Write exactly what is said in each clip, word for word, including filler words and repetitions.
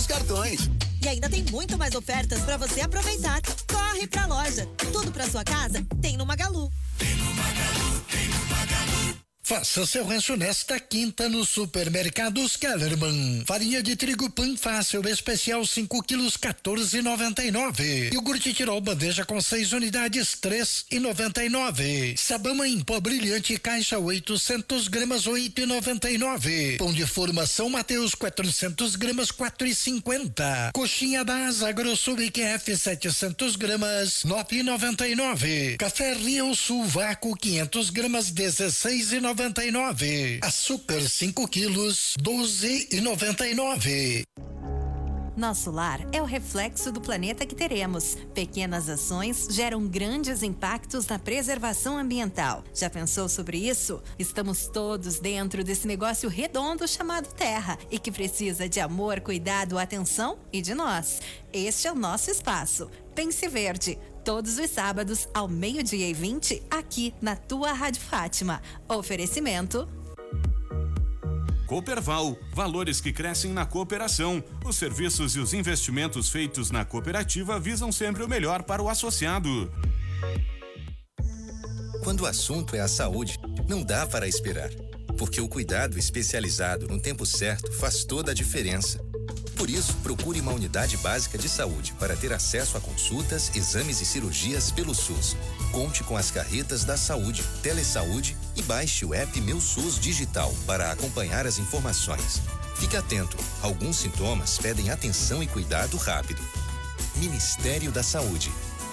cartões. E ainda tem muito mais ofertas para você aproveitar. Corre pra loja. Tudo pra sua casa tem no Magalu. Tem no Magalu, tem no Magalu. Faça seu rancho nesta quinta no Supermercados Kellerman. Farinha de trigo Pan Fácil especial cinco quilos quatorze e noventa e nove. Iogurte Tirol bandeja com seis unidades três e noventa e nove. Sabão em pó brilhante caixa oitocentos gramas oito e noventa e nove. Pão de forma São Mateus quatrocentos gramas quatro e cinquenta. Coxinha da Asa Grosso I Q F setecentos gramas nove e noventa e nove. Café Rio Sul Vácuo quinhentos gramas dezesseis e noventa e nove. Açúcar cinco quilos doze e noventa e nove. Nosso lar é o reflexo do planeta que teremos. Pequenas ações geram grandes impactos na preservação ambiental. Já pensou sobre isso? Estamos todos dentro desse negócio redondo chamado Terra e que precisa de amor, cuidado, atenção e de nós. Este é o nosso espaço. Pense Verde. Todos os sábados, ao meio-dia e vinte, aqui na tua Rádio Fátima. Oferecimento Cooperval, valores que crescem na cooperação. Os serviços e os investimentos feitos na cooperativa visam sempre o melhor para o associado. Quando o assunto é a saúde, não dá para esperar, porque o cuidado especializado no tempo certo faz toda a diferença. Por isso, procure uma unidade básica de saúde para ter acesso a consultas, exames e cirurgias pelo SUS. Conte com as carretas da saúde, Telesaúde e baixe o app Meu SUS Digital para acompanhar as informações. Fique atento, alguns sintomas pedem atenção e cuidado rápido. Ministério da Saúde.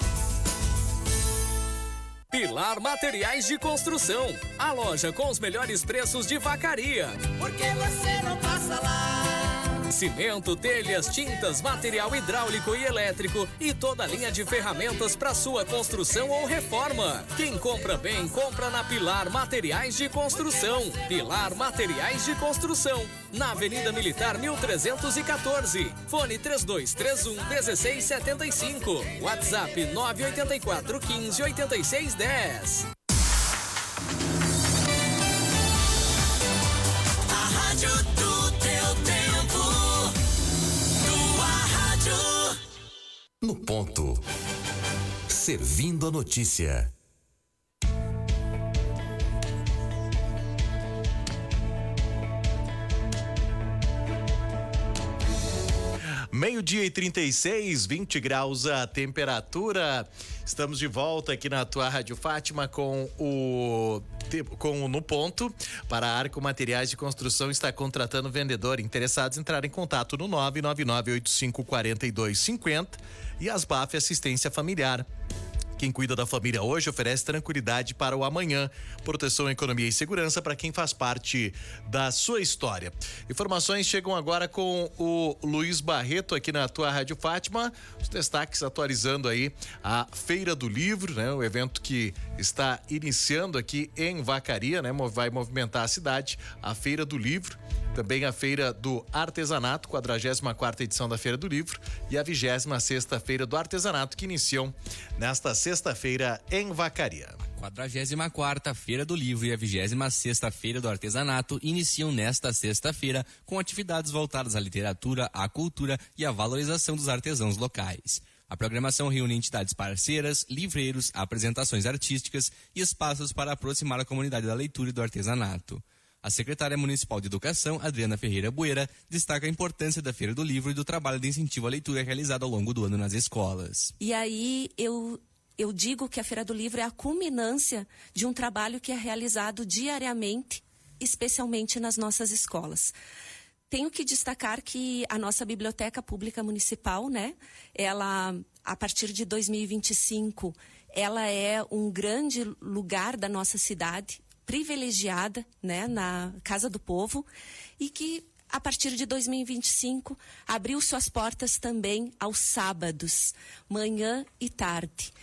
Pilar Materiais de Construção, a loja com os melhores preços de Vacaria. Porque você não passa lá. Cimento, telhas, tintas, material hidráulico e elétrico e toda a linha de ferramentas para sua construção ou reforma. Quem compra bem, compra na Pilar Materiais de Construção. Pilar Materiais de Construção, na Avenida Militar mil trezentos e quatorze. Fone três dois três um, um seis sete cinco. WhatsApp nove oito quatro, um cinco, oito seis um zero. A rádio do teu tempo. Tua rádio. No ponto. Servindo a notícia. Meio-dia e trinta e seis, vinte graus a temperatura. Estamos de volta aqui na tua Rádio Fátima com o com o No Ponto. Para a Arco Materiais de Construção está contratando vendedor. Interessados entrar em contato no nove nove nove oito cinco quatro dois cinco zero e Asbaf Assistência Familiar. Quem cuida da família hoje oferece tranquilidade para o amanhã. Proteção, economia e segurança para quem faz parte da sua história. Informações chegam agora com o Luiz Barreto aqui na tua Rádio Fátima. Os destaques atualizando aí a Feira do Livro, né? O evento que está iniciando aqui em Vacaria, né? Vai movimentar a cidade. A Feira do Livro, também a Feira do Artesanato, quadragésima quarta edição da Feira do Livro e a vigésima sexta Feira do Artesanato que iniciam nesta sexta-feira em Vacaria. quadragésima quarta Feira do Livro e a vigésima sexta Feira do Artesanato iniciam nesta sexta-feira com atividades voltadas à literatura, à cultura e à valorização dos artesãos locais. A programação reúne entidades parceiras, livreiros, apresentações artísticas e espaços para aproximar a comunidade da leitura e do artesanato. A secretária municipal de Educação, Adriana Ferreira Bueira, destaca a importância da Feira do Livro e do trabalho de incentivo à leitura realizado ao longo do ano nas escolas. E aí eu, eu digo que a Feira do Livro é a culminância de um trabalho que é realizado diariamente, especialmente nas nossas escolas. Tenho que destacar que a nossa Biblioteca Pública Municipal, né, ela, a partir de dois mil e vinte e cinco, ela é um grande lugar da nossa cidade, privilegiada, né, na Casa do Povo, e que a partir de dois mil e vinte e cinco abriu suas portas também aos sábados, manhã e tarde.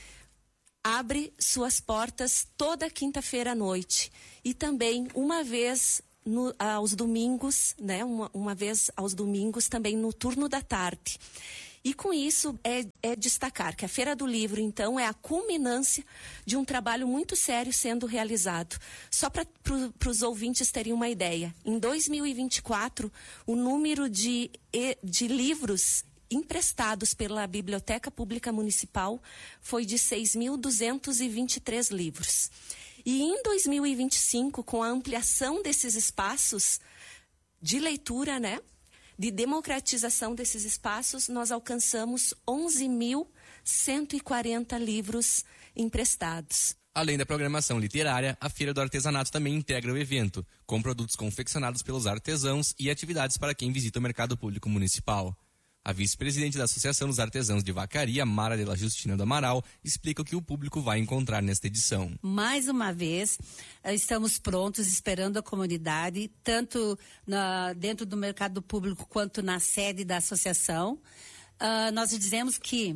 Abre suas portas toda quinta-feira à noite e também uma vez no, aos domingos, né, uma, uma vez aos domingos também no turno da tarde. E com isso é, é destacar que a Feira do Livro, então, é a culminância de um trabalho muito sério sendo realizado. Só para pro, os ouvintes terem uma ideia, em dois mil e vinte e quatro, o número de, de livros emprestados pela Biblioteca Pública Municipal foi de seis mil duzentos e vinte e três livros. E em dois mil e vinte e cinco, com a ampliação desses espaços de leitura, né, de democratização desses espaços, nós alcançamos onze mil cento e quarenta livros emprestados. Além da programação literária, a Feira do Artesanato também integra o evento, com produtos confeccionados pelos artesãos e atividades para quem visita o mercado público municipal. A vice-presidente da Associação dos Artesãos de Vacaria, Mara de la Justina do Amaral, explica o que o público vai encontrar nesta edição. Mais uma vez, estamos prontos, esperando a comunidade, tanto na, dentro do mercado público quanto na sede da associação. Uh, nós dizemos que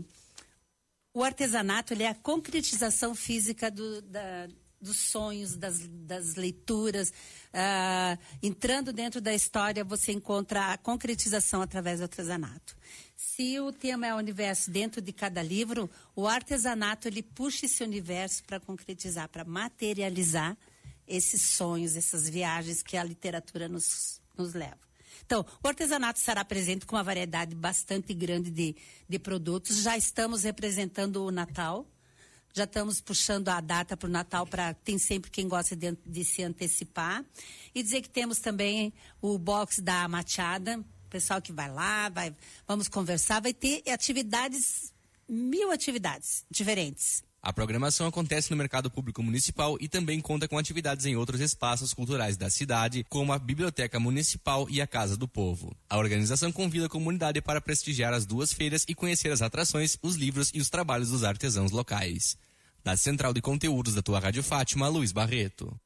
o artesanato ele é a concretização física do, da, dos sonhos, das, das leituras. Uh, entrando dentro da história, você encontra a concretização através do artesanato. Se o tema é o universo dentro de cada livro, o artesanato ele puxa esse universo para concretizar, para materializar esses sonhos, essas viagens que a literatura nos, nos leva. Então, o artesanato estará presente com uma variedade bastante grande de, de produtos. Já estamos representando o Natal. Já estamos puxando a data para o Natal, para tem sempre quem gosta de, de se antecipar. E dizer que temos também o box da Machada, pessoal que vai lá, vai, vamos conversar, vai ter atividades, mil atividades diferentes. A programação acontece no Mercado Público Municipal e também conta com atividades em outros espaços culturais da cidade, como a Biblioteca Municipal e a Casa do Povo. A organização convida a comunidade para prestigiar as duas feiras e conhecer as atrações, os livros e os trabalhos dos artesãos locais. Da Central de Conteúdos da tua Rádio Fátima, Luiz Barreto.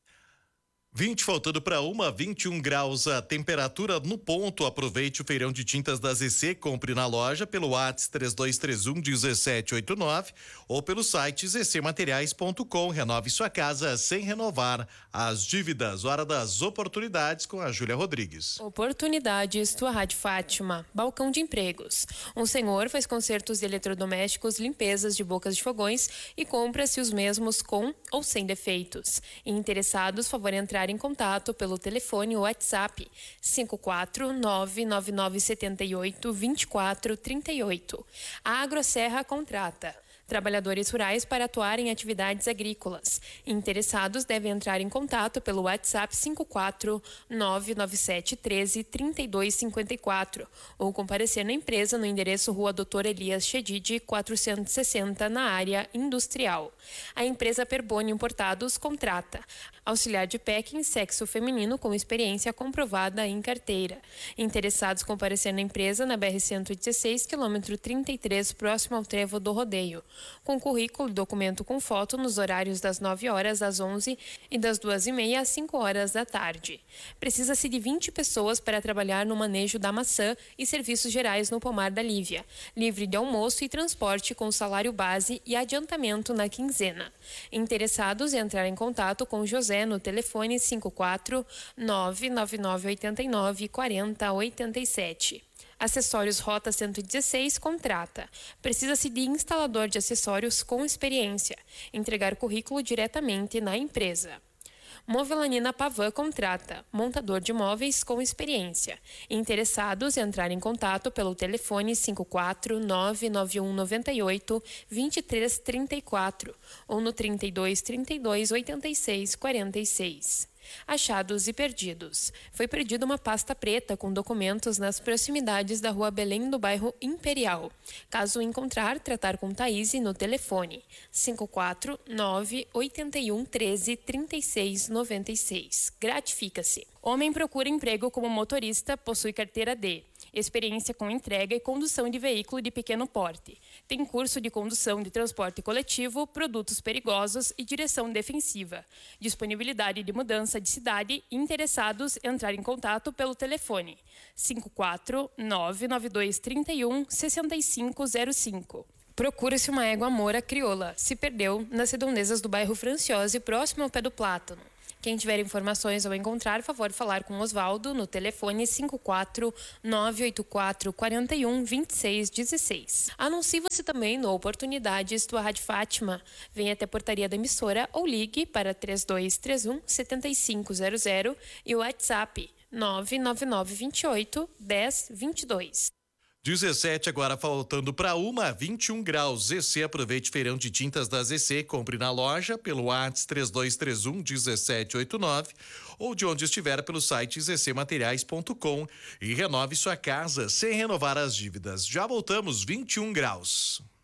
vinte faltando para uma, vinte e um graus a temperatura no ponto. Aproveite o feirão de tintas da Z C, compre na loja pelo WhatsApp três dois três um um sete oito nove ou pelo site z c materiais ponto com. Renove sua casa sem renovar as dívidas. Hora das oportunidades com a Júlia Rodrigues. Oportunidades, tua Rádio Fátima, balcão de empregos. Um senhor faz consertos de eletrodomésticos, limpezas de bocas de fogões e compra-se os mesmos com ou sem defeitos. E interessados, favor entrar em contato pelo telefone ou WhatsApp cinco quatro nove nove nove sete oito dois quatro três oito. A Agroserra contrata trabalhadores rurais para atuar em atividades agrícolas. Interessados devem entrar em contato pelo WhatsApp cinco quatro nove nove sete um três três dois cinco quatro ou comparecer na empresa no endereço Rua Doutor Elias Chedid, quatrocentos e sessenta, na área industrial. A empresa Perboni Importados contrata auxiliar de packing sexo feminino com experiência comprovada em carteira. Interessados comparecer na empresa na B R cento e dezesseis, quilômetro trinta e três, próximo ao Trevo do Rodeio, com currículo e documento com foto nos horários das nove horas às onze e das duas e meia às cinco horas da tarde. Precisa-se de vinte pessoas para trabalhar no manejo da maçã e serviços gerais no pomar da Lívia, livre de almoço e transporte com salário base e adiantamento na quinzena. Interessados em entrar em contato com José no telefone cinco quatro nove nove nove oito nove quatro zero oito sete. Acessórios Rota cento e dezesseis contrata. Precisa-se de instalador de acessórios com experiência. Entregar currículo diretamente na empresa. Movelanina Pavan contrata montador de móveis com experiência. Interessados em entrar em contato pelo telefone cinco quatro nove nove um nove oito dois três três quatro ou no trinta e dois, trinta e dois, oitenta e seis, quarenta e seis. Achados e perdidos. Foi perdida uma pasta preta com documentos nas proximidades da Rua Belém do bairro Imperial. Caso encontrar, tratar com Thaís no telefone cinco quatro nove oito um treze trinta e seis noventa e seis. Gratifica-se. Homem procura emprego como motorista, possui carteira D. Experiência com entrega e condução de veículo de pequeno porte. Tem curso de condução de transporte coletivo, produtos perigosos e direção defensiva. Disponibilidade de mudança de cidade e interessados entrar em contato pelo telefone cinco quatro nove nove dois três um seis cinco zero cinco. Procura-se uma égua moura crioula. Se perdeu nas redondezas do bairro Franciose, próximo ao Pé do Plátano. Quem tiver informações ou encontrar, favor falar com Osvaldo no telefone cinco quatro nove oito quatro quatro um dois seis um seis. Anuncie-se também no Oportunidades Tua Rádio Fátima. Venha até a portaria da emissora ou ligue para três dois três um sete cinco zero zero e o WhatsApp nove nove nove dois oito um zero dois dois. dezessete agora faltando para uma, vinte e um graus. Z C, aproveite feirão de tintas da Z C, compre na loja pelo WhatsApp três dois três um um sete oito nove ou de onde estiver pelo site z c materiais ponto com e renove sua casa sem renovar as dívidas. Já voltamos, vinte e um graus.